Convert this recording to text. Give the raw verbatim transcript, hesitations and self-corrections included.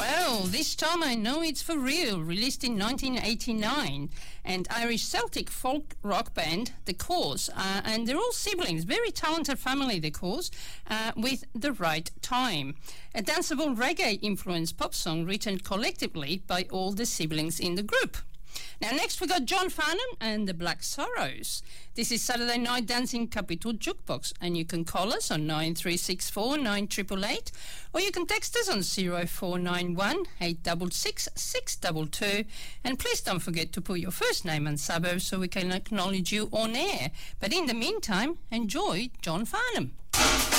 Well, this time I know it's for real, released in nineteen eighty-nine, and Irish Celtic folk rock band, The Cause, uh, and they're all siblings, very talented family, The Cause, uh, with The Right Time, a danceable reggae-influenced pop song written collectively by all the siblings in the group. Now, next we got John Farnham and the Black Sorrows. This is Saturday Night Dancing Capital Jukebox, and you can call us on nine three six four nine eight eight eight, or you can text us on zero four nine one eight six six six two two, and please don't forget to put your first name and suburb so we can acknowledge you on air. But in the meantime, enjoy John Farnham.